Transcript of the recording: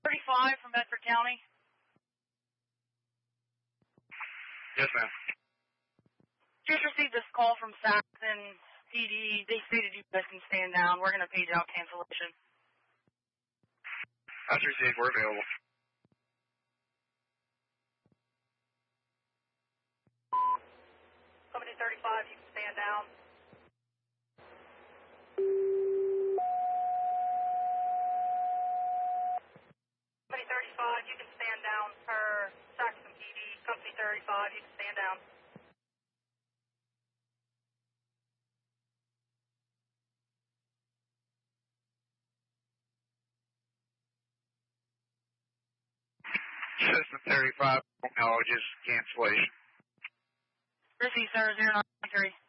35 from Bedford County. Yes, ma'am. Just received this call from Saxon PD. They stated you guys can stand down. We're going to page out cancellation. That's received. We're available. Company 35, you can stand down. Company 35, you can stand down per Saxon PD. Company 35, you can stand down. System 35, acknowledges cancellation. Receive, sir, 093.